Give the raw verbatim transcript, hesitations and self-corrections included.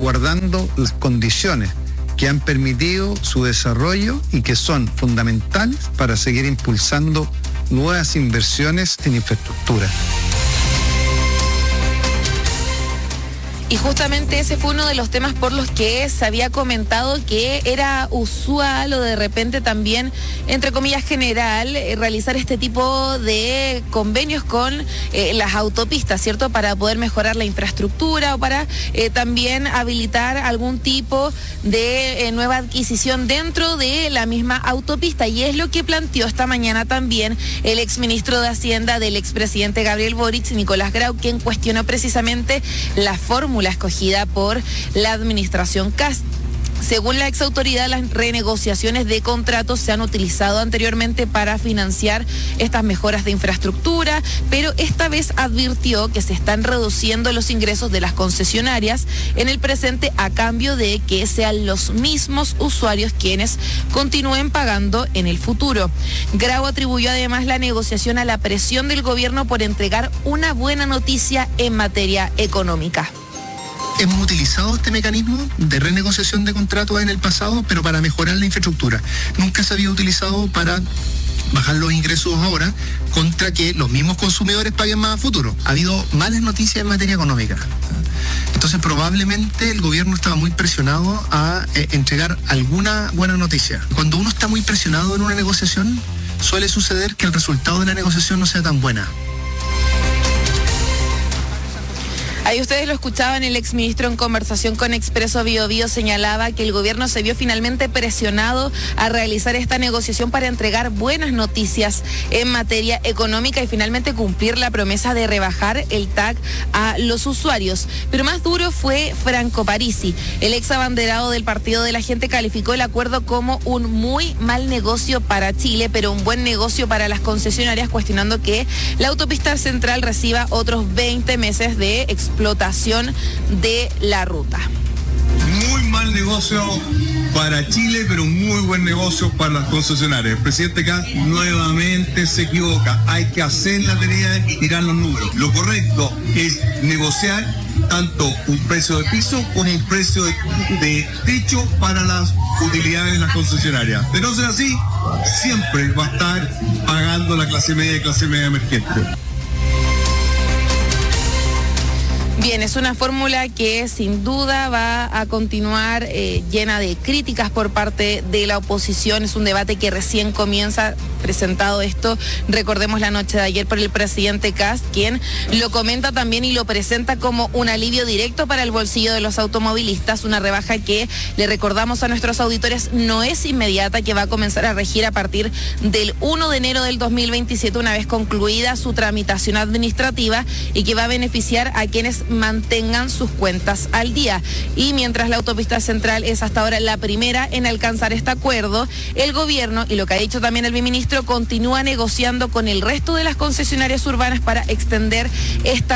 salvaguardando las condiciones que han permitido su desarrollo y que son fundamentales para seguir impulsando nuevas inversiones en infraestructura. Y justamente ese fue uno de los temas por los que se había comentado que era usual o de repente también, entre comillas, general, eh, realizar este tipo de convenios con eh, las autopistas, ¿cierto? Para poder mejorar la infraestructura o para eh, también habilitar algún tipo de eh, nueva adquisición dentro de la misma autopista. Y es lo que planteó esta mañana también el exministro de Hacienda del expresidente Gabriel Boric, Nicolás Grau, quien cuestionó precisamente la fórmula escogida por la administración Kast. Según la exautoridad, las renegociaciones de contratos se han utilizado anteriormente para financiar estas mejoras de infraestructura, pero esta vez advirtió que se están reduciendo los ingresos de las concesionarias en el presente a cambio de que sean los mismos usuarios quienes continúen pagando en el futuro. Grau atribuyó además la negociación a la presión del gobierno por entregar una buena noticia en materia económica. Hemos utilizado este mecanismo de renegociación de contratos en el pasado, pero para mejorar la infraestructura. Nunca se había utilizado para bajar los ingresos ahora contra que los mismos consumidores paguen más a futuro. Ha habido malas noticias en materia económica. Entonces probablemente el gobierno estaba muy presionado a eh, entregar alguna buena noticia. Cuando uno está muy presionado en una negociación, suele suceder que el resultado de la negociación no sea tan buena. Ahí ustedes lo escuchaban, el exministro en conversación con Expreso Bio Bio señalaba que el gobierno se vio finalmente presionado a realizar esta negociación para entregar buenas noticias en materia económica y finalmente cumplir la promesa de rebajar el T A C a los usuarios. Pero más duro fue Franco Parisi. El ex abanderado del Partido de la Gente calificó el acuerdo como un muy mal negocio para Chile, pero un buen negocio para las concesionarias, cuestionando que la autopista central reciba otros veinte meses de explotación de la ruta. Muy mal negocio para Chile, pero muy buen negocio para las concesionarias. El presidente Kast nuevamente se equivoca. Hay que hacer la tarea y tirar los números. Lo correcto es negociar tanto un precio de piso como un precio de, de techo para las utilidades de las concesionarias. De no ser así, siempre va a estar pagando la clase media y clase media emergente. Bien, es una fórmula que sin duda va a continuar eh, llena de críticas por parte de la oposición. Es un debate que recién comienza, presentado esto, recordemos la noche de ayer por el presidente Kast, quien lo comenta también y lo presenta como un alivio directo para el bolsillo de los automovilistas, una rebaja que, le recordamos a nuestros auditores, no es inmediata, que va a comenzar a regir a partir del primero de enero del dos mil veintisiete, una vez concluida su tramitación administrativa, y que va a beneficiar a quienes mantengan sus cuentas al día. Y mientras la autopista central es hasta ahora la primera en alcanzar este acuerdo, el gobierno, y lo que ha dicho también el ministro, continúa negociando con el resto de las concesionarias urbanas para extender esta